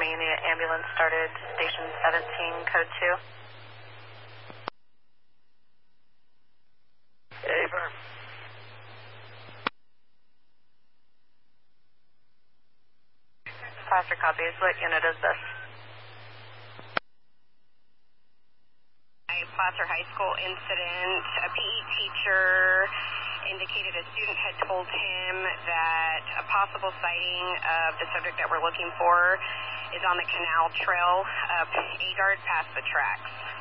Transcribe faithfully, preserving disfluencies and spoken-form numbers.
Farming Unit ambulance started, station seventeen, code two. Over. Placer copies. What unit is this? Placer High School incident. A P E teacher indicated a student had told him that a possible sighting of the subject that we're looking for is on the canal trail up Agard past the tracks.